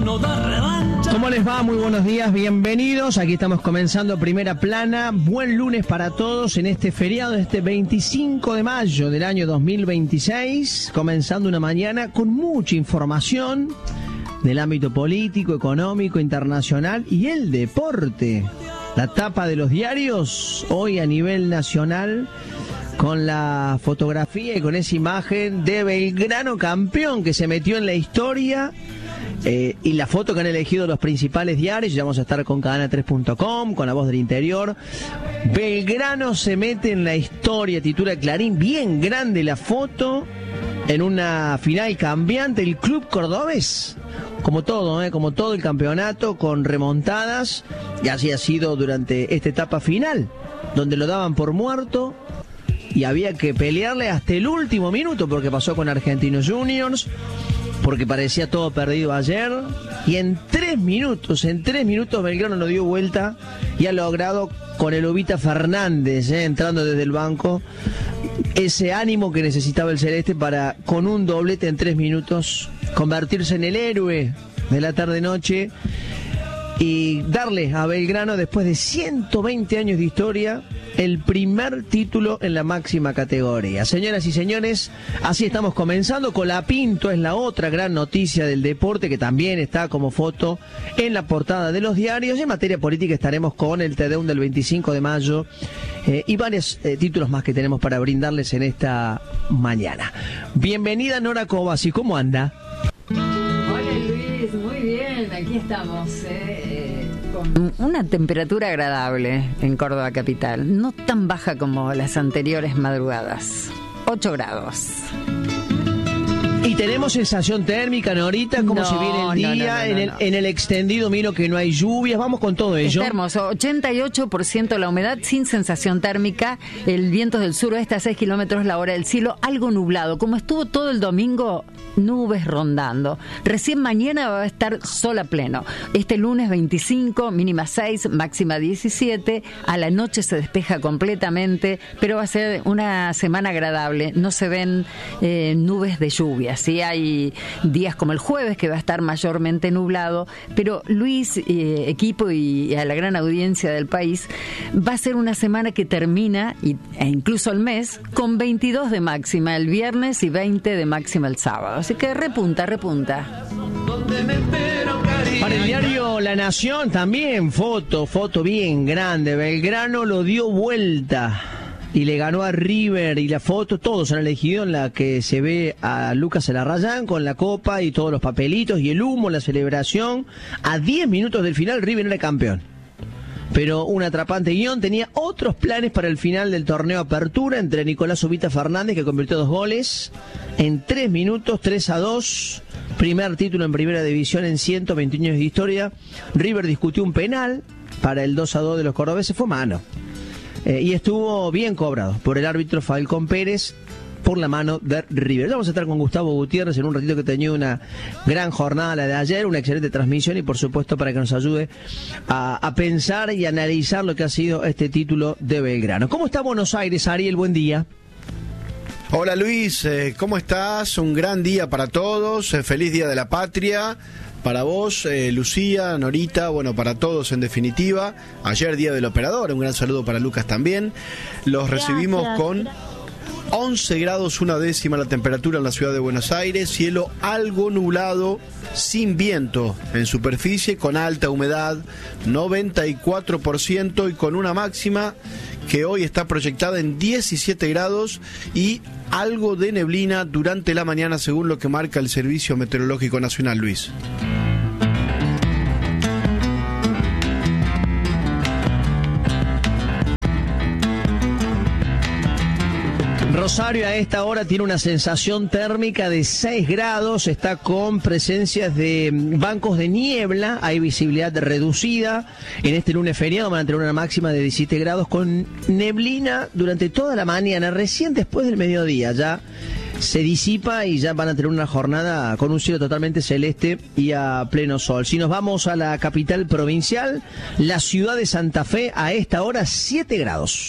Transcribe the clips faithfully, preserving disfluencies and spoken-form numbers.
no da revancha. ¿Cómo les va? Muy buenos días, bienvenidos. Aquí estamos comenzando Primera Plana. Buen lunes para todos en este feriado, este veinticinco de mayo del año dos mil veintiséis. Comenzando una mañana con mucha información del ámbito político, económico, internacional y el deporte. La tapa de los diarios hoy a nivel nacional, con la fotografía y con esa imagen de Belgrano campeón que se metió en la historia, eh, y la foto que han elegido los principales diarios. Ya vamos a estar con cadena tres punto com, con La Voz del Interior. Belgrano se mete en la historia, titula Clarín, bien grande la foto, en una final cambiante. El club cordobés, como todo, eh, como todo el campeonato, con remontadas, y así ha sido durante esta etapa final, donde lo daban por muerto y había que pelearle hasta el último minuto, porque pasó con Argentinos Juniors, porque parecía todo perdido ayer, y en tres minutos, en tres minutos Belgrano lo dio vuelta y ha logrado con el Ovita Fernández, eh, entrando desde el banco, ese ánimo que necesitaba el Celeste para, con un doblete en tres minutos, convertirse en el héroe de la tarde-noche y darle a Belgrano, después de ciento veinte años de historia, el primer título en la máxima categoría. Señoras y señores, así estamos comenzando. Colapinto es la otra gran noticia del deporte, que también está como foto en la portada de los diarios. En materia política estaremos con el Te Deum del veinticinco de mayo eh, y varios eh, títulos más que tenemos para brindarles en esta mañana. Bienvenida Nora Cobasi, ¿cómo anda? Hola Luis, muy bien, aquí estamos, eh, eh, con una temperatura agradable en Córdoba capital, no tan baja como las anteriores madrugadas, ocho grados. Y tenemos sensación térmica, Norita, ¿cómo no, se viene el día? No, no, no, en, el, no. en el extendido miro que no hay lluvias, vamos con todo ello. Está hermoso, ochenta y ocho por ciento la humedad, sin sensación térmica, el viento del suroeste a seis kilómetros la hora, del cielo algo nublado, como estuvo todo el domingo, nubes rondando. Recién mañana va a estar sol a pleno. Este lunes veinticinco, mínima seis, máxima diecisiete, a la noche se despeja completamente, pero va a ser una semana agradable, no se ven eh, nubes de lluvia. Sí, hay días como el jueves que va a estar mayormente nublado, pero Luis, eh, equipo y, y a la gran audiencia del país, va a ser una semana que termina, y, e incluso el mes, con veintidós de máxima el viernes y veinte de máxima el sábado. Así que repunta, repunta. Para el diario La Nación también foto, foto bien grande. Belgrano lo dio vuelta y le ganó a River, y la foto todos han elegido en la que se ve a Lucas Elarrayán con la copa y todos los papelitos y el humo, la celebración. A diez minutos del final River era campeón, pero un atrapante guión tenía otros planes para el final del torneo Apertura entre Nicolás Ovita Fernández, que convirtió dos goles en tres minutos, tres a dos, primer título en primera división en ciento veinte años de historia. River discutió un penal para el dos a dos de los cordobeses, fue mano. Eh, y estuvo bien cobrado por el árbitro Falcón Pérez, por la mano de River. Vamos a estar con Gustavo Gutiérrez en un ratito, que tenía una gran jornada la de ayer, una excelente transmisión, y por supuesto para que nos ayude a, a pensar y analizar lo que ha sido este título de Belgrano. ¿Cómo está Buenos Aires, Ariel? Buen día. Hola Luis, eh, ¿cómo estás? Un gran día para todos, eh, feliz Día de la Patria. Para vos, eh, Lucía, Norita, bueno, para todos en definitiva. Ayer Día del Operador, un gran saludo para Lucas también. Los recibimos con once grados una décima la temperatura en la ciudad de Buenos Aires, cielo algo nublado, sin viento en superficie, con alta humedad, noventa y cuatro por ciento, y con una máxima que hoy está proyectada en diecisiete grados y algo de neblina durante la mañana, según lo que marca el Servicio Meteorológico Nacional, Luis. Rosario a esta hora tiene una sensación térmica de seis grados, está con presencias de bancos de niebla, hay visibilidad reducida. En este lunes feriado van a tener una máxima de diecisiete grados con neblina durante toda la mañana, recién después del mediodía ya se disipa y ya van a tener una jornada con un cielo totalmente celeste y a pleno sol. Si nos vamos a la capital provincial, la ciudad de Santa Fe, a esta hora siete grados,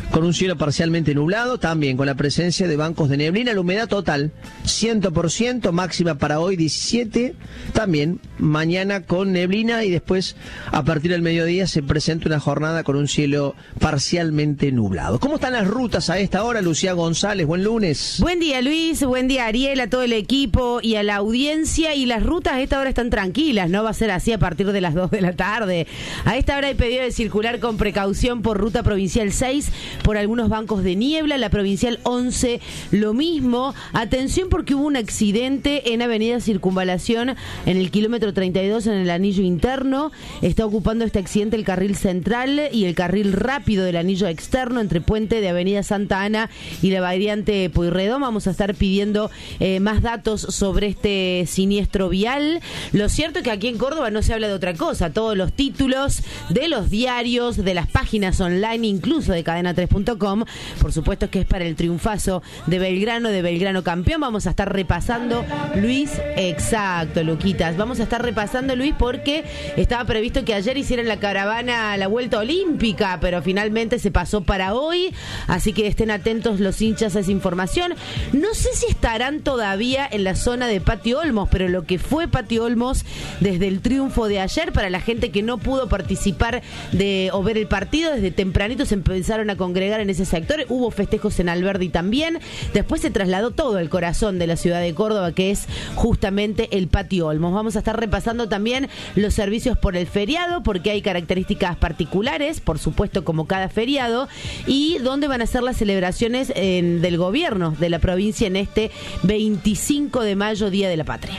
con un cielo parcialmente nublado, también con la presencia de bancos de neblina, la humedad total cien por ciento, máxima para hoy diecisiete, también mañana con neblina y después a partir del mediodía se presenta una jornada con un cielo parcialmente nublado. ¿Cómo están las rutas a esta hora, Lucía González? Buen lunes. Buen día, Luis, buen día, Ariel, a todo el equipo y a la audiencia. Y las rutas a esta hora están tranquilas, no va a ser así a partir de las dos de la tarde. A esta hora hay pedido de circular con precaución por ruta provincial seis, por algunos bancos de niebla, la provincial once lo mismo. Atención porque hubo un accidente en Avenida Circunvalación en el kilómetro treinta y dos en el anillo interno. Está ocupando este accidente el carril central y el carril rápido del anillo externo entre Puente de Avenida Santa Ana y la variante Pueyrredón. Vamos a estar pidiendo eh, más datos sobre este siniestro vial. Lo cierto es que aquí en Córdoba no se habla de otra cosa. Todos los títulos de los diarios, de las páginas online, incluso de cadena tres punto com, por supuesto que es para el triunfazo de Belgrano, de Belgrano campeón. Vamos a estar repasando, Luis, exacto, Luquitas, vamos a estar repasando, Luis, porque estaba previsto que ayer hicieran la caravana a la vuelta olímpica, pero finalmente se pasó para hoy, así que estén atentos los hinchas a esa información. No sé si estarán todavía en la zona de Patio Olmos, pero lo que fue Patio Olmos desde el triunfo de ayer, para la gente que no pudo participar de o ver el partido, desde tempranito se empezaron a congregar en ese sector, hubo festejos en Alberdi también, después se trasladó todo el corazón de la ciudad de Córdoba, que es justamente el Patio Olmos. Vamos a estar repasando también los servicios por el feriado, porque hay características particulares, por supuesto como cada feriado, y dónde van a ser las celebraciones en, del gobierno de la provincia en este veinticinco de mayo, Día de la Patria.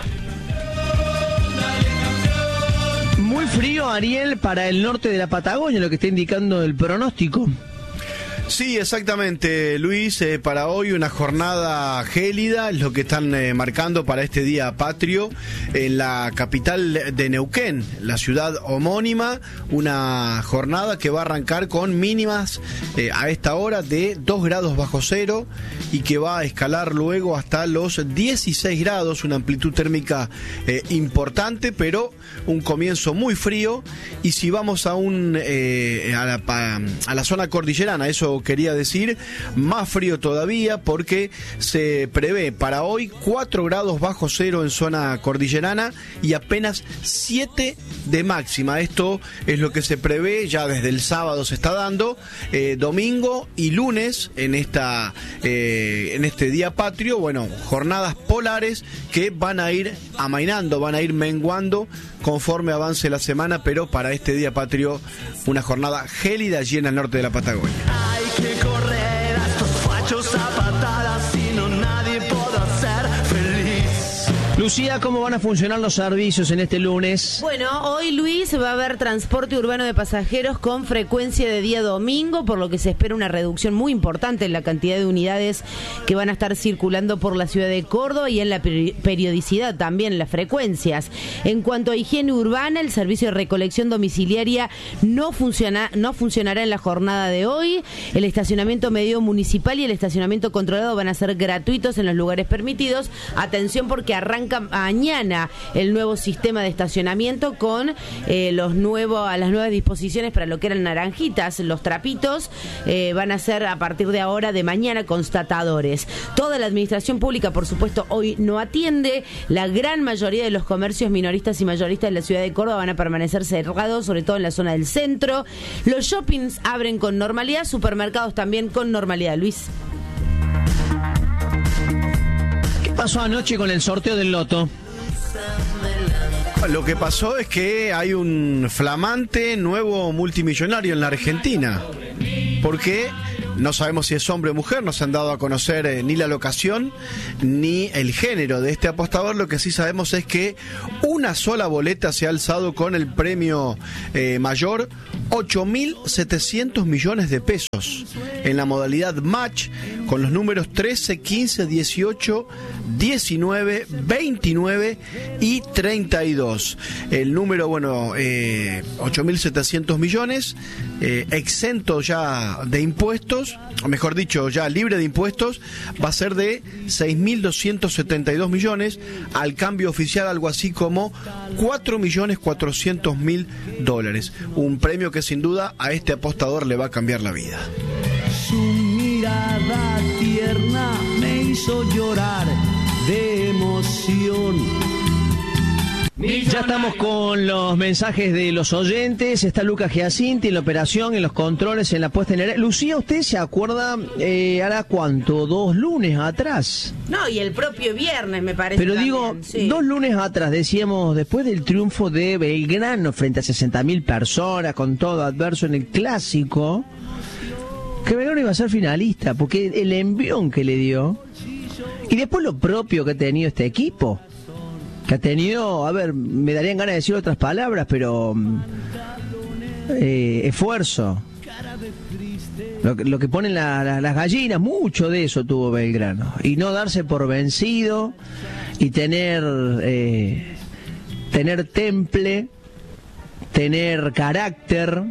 Muy frío, Ariel, para el norte de la Patagonia, lo que está indicando el pronóstico. Sí, exactamente, Luis. Eh, para hoy una jornada gélida, es lo que están eh, marcando para este día patrio en la capital de Neuquén, la ciudad homónima. Una jornada que va a arrancar con mínimas eh, a esta hora de dos grados bajo cero y que va a escalar luego hasta los dieciséis grados, una amplitud térmica eh, importante, pero un comienzo muy frío. Y si vamos a un eh, a, la, a la zona cordillerana, eso quería decir, más frío todavía, porque se prevé para hoy cuatro grados bajo cero en zona cordillerana y apenas siete de máxima. Esto es lo que se prevé, ya desde el sábado se está dando, eh, domingo y lunes en esta eh, en este día patrio. Bueno, jornadas polares que van a ir amainando, van a ir menguando conforme avance la semana, pero para este día patrio una jornada gélida allí en el norte de la Patagonia. Hay que correr a estos fachos a patadas, si no nadie podrá ser feliz. Lucía, ¿cómo van a funcionar los servicios en este lunes? Bueno, hoy, Luis, va a haber transporte urbano de pasajeros con frecuencia de día domingo, por lo que se espera una reducción muy importante en la cantidad de unidades que van a estar circulando por la ciudad de Córdoba y en la periodicidad también, las frecuencias. En cuanto a higiene urbana, el servicio de recolección domiciliaria no funciona, no funcionará en la jornada de hoy. El estacionamiento medio municipal y el estacionamiento controlado van a ser gratuitos en los lugares permitidos. Atención porque arranca mañana el nuevo sistema de estacionamiento con eh, los nuevos, a las nuevas disposiciones para lo que eran naranjitas. Los trapitos eh, van a ser a partir de ahora, de mañana, constatadores. Toda la administración pública, por supuesto, hoy no atiende. La gran mayoría de los comercios minoristas y mayoristas de la ciudad de Córdoba van a permanecer cerrados, sobre todo en la zona del centro. Los shoppings abren con normalidad, supermercados también con normalidad. Luis. ¿Qué pasó anoche con el sorteo del loto? Lo que pasó es que hay un flamante nuevo multimillonario en la Argentina, porque no sabemos si es hombre o mujer, no se han dado a conocer eh, ni la locación ni el género de este apostador. Lo que sí sabemos es que una sola boleta se ha alzado con el premio eh, mayor, ocho mil setecientos millones de pesos, en la modalidad match, con los números trece, quince, dieciocho, diecinueve, veintinueve y treinta y dos. El número, bueno, eh, ocho mil setecientos millones, eh, exento ya de impuestos, o mejor dicho, ya libre de impuestos, va a ser de seis mil doscientos setenta y dos millones, al cambio oficial algo así como cuatro millones cuatrocientos mil dólares. Un premio que sin duda a este apostador le va a cambiar la vida. mirada tierna me hizo llorar de emoción. Ya estamos con los mensajes de los oyentes. Está Lucas Giacinti en la operación, en los controles, en la puesta en el... Lucía, ¿usted se acuerda, eh, hará cuánto? Dos lunes atrás. No, y el propio viernes me parece. Pero también, digo, sí. dos lunes atrás decíamos, después del triunfo de Belgrano frente a sesenta mil personas, con todo adverso en el clásico, que Belgrano iba a ser finalista, porque el envión que le dio, y después lo propio que ha tenido este equipo, que ha tenido, a ver, me darían ganas de decir otras palabras, pero eh, esfuerzo, lo, lo que ponen la, la, las gallinas, mucho de eso tuvo Belgrano, y no darse por vencido y tener eh, tener temple, tener carácter,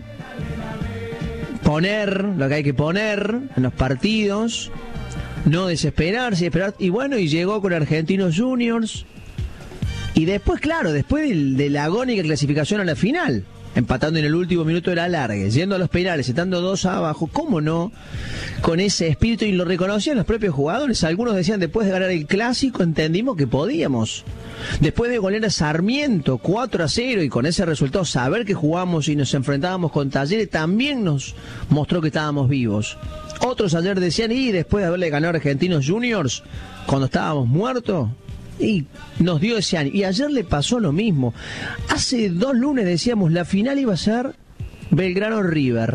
poner lo que hay que poner en los partidos, no desesperarse, esperar, y bueno, y llegó con Argentinos Juniors. Y después, claro, después de, de la agónica clasificación a la final, empatando en el último minuto de la larga, yendo a los penales, estando dos abajo, ¿cómo no? Con ese espíritu, y lo reconocían los propios jugadores. Algunos decían, después de ganar el clásico, entendimos que podíamos. Después de golear a Sarmiento cuatro a cero, y con ese resultado saber que jugamos y nos enfrentábamos con Talleres, también nos mostró que estábamos vivos. Otros ayer decían, y después de haberle ganado a Argentinos Juniors, cuando estábamos muertos, y nos dio ese año. Y ayer le pasó lo mismo. Hace dos lunes decíamos, la final iba a ser Belgrano River.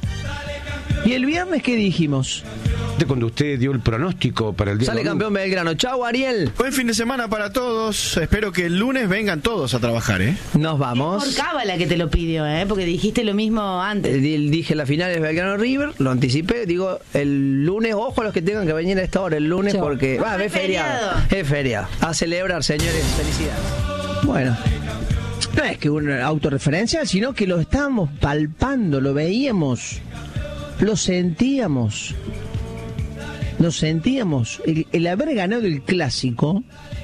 ¿Y el viernes qué dijimos? Cuando usted dio el pronóstico para el día Sale domingo. campeón Belgrano. Chau, Ariel. Buen fin de semana para todos. Espero que el lunes vengan todos a trabajar, ¿eh? Nos vamos. Por cábala que te lo pidió, ¿eh? Porque dijiste lo mismo antes. Eh, Dije la final es Belgrano River, lo anticipé, digo el lunes, ojo a los que tengan que venir a esta hora el lunes, Chau. porque Ah, va, es es feriado. feriado. Es feriado. A celebrar, señores, felicidades. Bueno, no es que una autorreferencia, sino que lo estábamos palpando, lo veíamos, lo sentíamos. Lo sentíamos. El, el haber ganado el clásico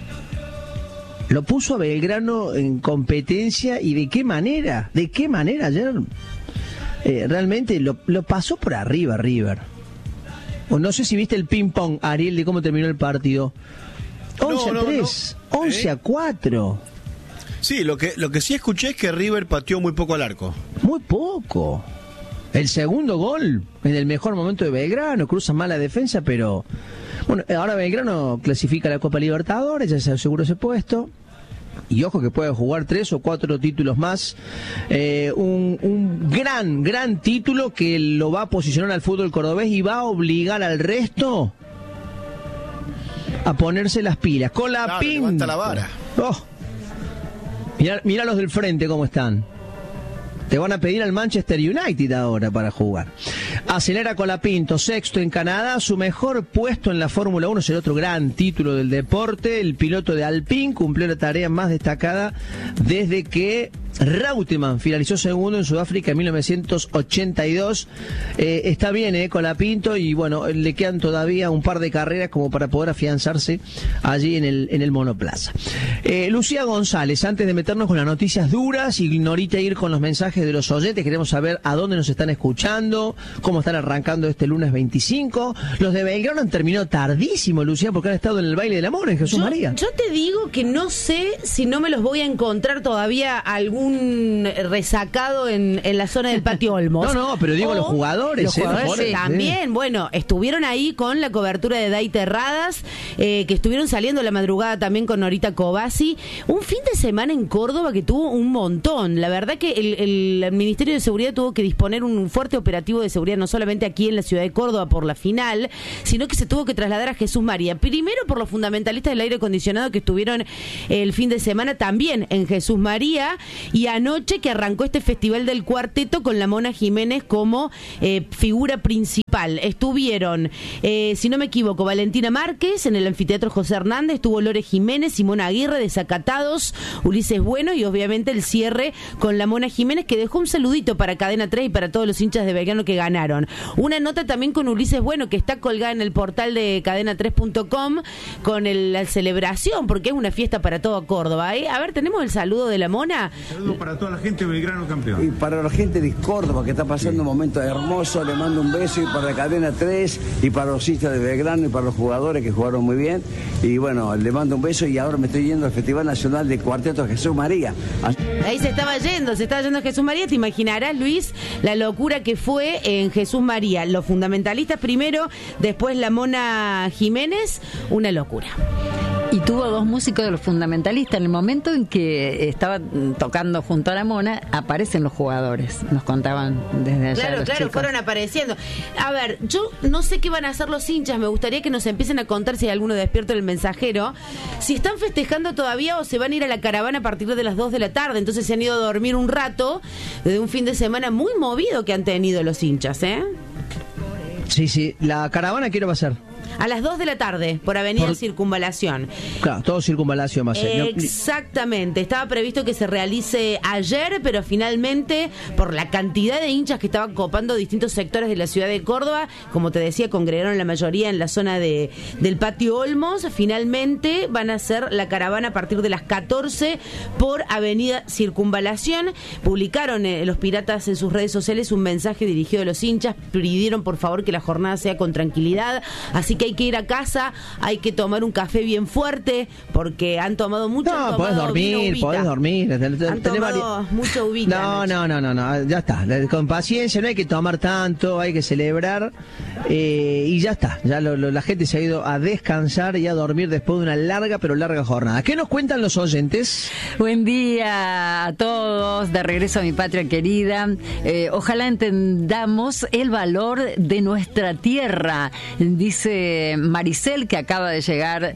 lo puso a Belgrano en competencia, y de qué manera, de qué manera ayer eh, realmente lo, lo pasó por arriba River. O no sé si viste el ping pong, Ariel, de cómo terminó el partido. once a tres, no. once a cuatro. Sí, lo que, lo que sí escuché es que River pateó muy poco al arco. Muy poco. El segundo gol en el mejor momento de Belgrano, cruza mala defensa, pero bueno, ahora Belgrano clasifica a la Copa Libertadores, ya se aseguró ese puesto. Y ojo que puede jugar tres o cuatro títulos más. Eh, un, un gran, gran título que lo va a posicionar al fútbol cordobés y va a obligar al resto a ponerse las pilas. Con la Claro, pinta. levanta la vara. Oh. Mirá, mirá los del frente cómo están. Te van a pedir al Manchester United ahora para jugar. Acelera Colapinto, sexto en Canadá, su mejor puesto en la Fórmula uno, es el otro gran título del deporte. El piloto de Alpine cumplió la tarea más destacada desde que Reutemann finalizó segundo en Sudáfrica en mil novecientos ochenta y dos. Eh, está bien, eh, Colapinto, y bueno, le quedan todavía un par de carreras como para poder afianzarse allí en el, en el monoplaza. Eh, Lucía González, antes de meternos con las noticias duras y Norita ir con los mensajes de los oyentes, queremos saber a dónde nos están escuchando, cómo están arrancando este lunes veinticinco. Los de Belgrano han terminado tardísimo, Lucía, porque han estado en el baile del amor en Jesús yo, María. Yo te digo que no sé si no me los voy a encontrar todavía algún resacado en, en la zona del Patio Olmos. No, no, pero digo O los jugadores. Los eh, jugadores, los jugadores, también, sí. bueno, estuvieron ahí con la cobertura de Day Terradas, eh, que estuvieron saliendo la madrugada también con Norita Cobasi. Un fin de semana en Córdoba que tuvo un montón. La verdad que el, el Ministerio de Seguridad tuvo que disponer un fuerte operativo de seguridad, no solamente aquí en la ciudad de Córdoba por la final, sino que se tuvo que trasladar a Jesús María. Primero por los fundamentalistas del aire acondicionado que estuvieron el fin de semana también en Jesús María, y anoche que arrancó este festival del cuarteto con la Mona Jiménez como eh, figura principal. Estuvieron, eh, si no me equivoco, Valentina Márquez en el Anfiteatro José Hernández, estuvo Lore Jiménez, Simón Aguirre, Desacatados, Ulises Bueno, y obviamente el cierre con la Mona Jiménez, que dejó un saludito para Cadena tres y para todos los hinchas de Belgrano que ganaron. Una nota también con Ulises Bueno, que está colgada en el portal de cadena tres punto com con el, la celebración, porque es una fiesta para toda Córdoba, ¿eh? A ver, tenemos el saludo de la Mona. Saludos para toda la gente de Belgrano campeón. Y para la gente de Córdoba que está pasando un momento hermoso, le mando un beso, y para para Cadena tres y para los hinchas de Belgrano y para los jugadores que jugaron muy bien. Y bueno, le mando un beso y ahora me estoy yendo al Festival Nacional de Cuarteto Jesús María. Ahí se estaba yendo, se estaba yendo a Jesús María. Te imaginarás, Luis, la locura que fue en Jesús María. Los fundamentalistas primero, después la Mona Jiménez, una locura. Y tuvo dos músicos de los fundamentalistas. En el momento en que estaba tocando junto a la Mona, aparecen los jugadores. Nos contaban desde allá. Claro, los claro, chicos. fueron apareciendo. A ver, yo no sé qué van a hacer los hinchas. Me gustaría que nos empiecen a contar, si hay alguno despierto en el mensajero, si están festejando todavía o se van a ir a la caravana a partir de las dos de la tarde. Entonces se han ido a dormir un rato desde un fin de semana muy movido que han tenido los hinchas, ¿eh? Sí, sí. ¿La caravana qué hora va a ser? A las dos de la tarde, por Avenida Por... Circunvalación. Claro, todo Circunvalación va a ser. Exactamente. Estaba previsto que se realice ayer, pero finalmente, por la cantidad de hinchas que estaban copando distintos sectores de la ciudad de Córdoba, como te decía, congregaron la mayoría en la zona de del Patio Olmos. Finalmente van a hacer la caravana a partir de las catorce por Avenida Circunvalación. Publicaron eh, los piratas en sus redes sociales un mensaje dirigido a los hinchas. Pidieron, por favor, que la jornada sea con tranquilidad. Así que hay que ir a casa, hay que tomar un café bien fuerte, porque han tomado mucho. No, podés dormir, podés dormir. Han tomado mucho ubita. No, no, no, no, no, ya está. Con paciencia, no hay que tomar tanto, hay que celebrar eh, y ya está. Ya lo, lo, la gente se ha ido a descansar y a dormir después de una larga, pero larga jornada. ¿Qué nos cuentan los oyentes? Buen día a todos, de regreso a mi patria querida. Eh, ojalá entendamos el valor de nuestra tierra, dice Maricel, que acaba de llegar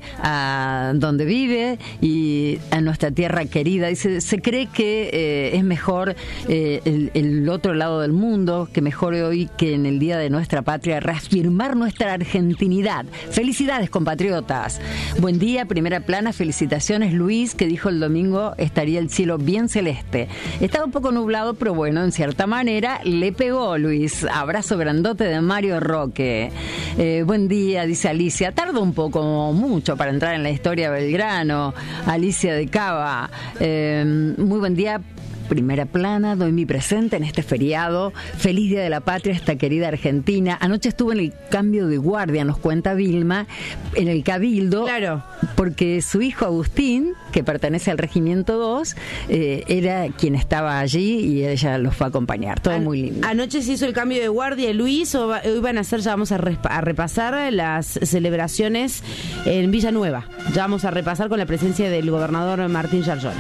a donde vive y a nuestra tierra querida. Dice, se cree que eh, es mejor eh, el, el otro lado del mundo, que mejor hoy que en el día de nuestra patria reafirmar nuestra argentinidad. Felicidades, compatriotas. Buen día, primera plana, felicitaciones, Luis, que dijo el domingo estaría el cielo bien celeste. Estaba un poco nublado, pero bueno, en cierta manera le pegó, Luis. Abrazo grandote de Mario Roque. Eh, buen día, dice Alicia. Tarda un poco, mucho para entrar en la historia Belgrano. Alicia de Cava. Eh, muy buen día. Primera plana, doy mi presente en este feriado. Feliz Día de la Patria, esta querida Argentina. Anoche estuve en el cambio de guardia, nos cuenta Vilma, en el Cabildo. Claro. Porque su hijo Agustín, que pertenece al Regimiento dos, eh, era quien estaba allí y ella los fue a acompañar. Todo An- muy lindo. Anoche se hizo el cambio de guardia, Luis. O va- hoy van a hacer, ya vamos a, respa- a repasar las celebraciones en Villanueva. Ya vamos a repasar con la presencia del gobernador Martín Yarlora.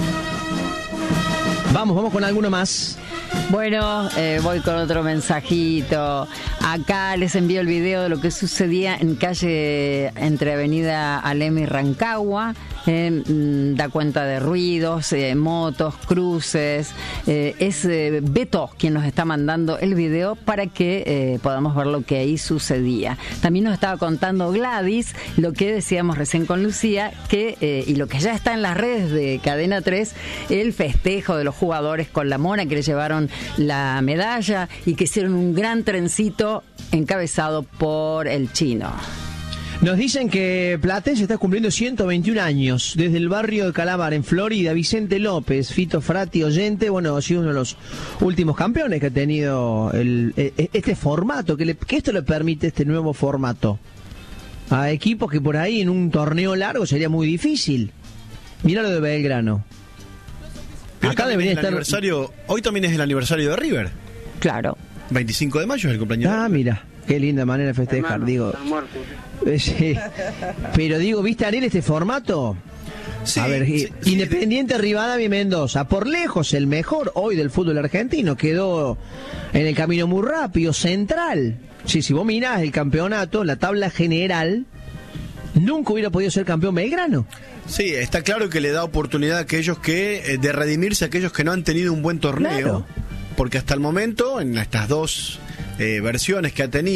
Vamos, vamos con alguno más. Bueno, eh, voy con otro mensajito. Acá les envío el video de lo que sucedía en calle entre Avenida Alem y Rancagua. Eh, mm, da cuenta de ruidos, eh, motos, cruces. Eh, es eh, Beto quien nos está mandando el video para que eh, podamos ver lo que ahí sucedía. También nos estaba contando Gladys lo que decíamos recién con Lucía, que eh, y lo que ya está en las redes de Cadena tres, el festejo de los jugadores con la Mona, que le llevaron la medalla y que hicieron un gran trencito encabezado por el Chino. Nos dicen que Platense está cumpliendo ciento veintiún años. Desde el barrio de Calamar, en Florida, Vicente López, Fito Frati, oyente, bueno, ha sido uno de los últimos campeones que ha tenido el, este formato, que, le, que esto le permite este nuevo formato a equipos que por ahí en un torneo largo sería muy difícil. Mirá lo de Belgrano. Pero Acá hoy debería el estar... aniversario, hoy también es el aniversario de River. Claro. veinticinco de mayo es el cumpleaños. Ah, mira, qué linda manera de festejar, hermano, digo. Eh, sí. Pero digo, ¿viste, Ariel, este formato? Sí, a ver, sí, Independiente sí. Rivadavia y Mendoza, por lejos el mejor hoy del fútbol argentino, quedó en el camino muy rápido, Central. Sí, si vos mirás el campeonato, la tabla general, nunca hubiera podido ser campeón Belgrano. Sí, está claro que le da oportunidad a aquellos que, eh, de redimirse a aquellos que no han tenido un buen torneo. Claro. Porque hasta el momento, en estas dos eh, versiones que ha tenido,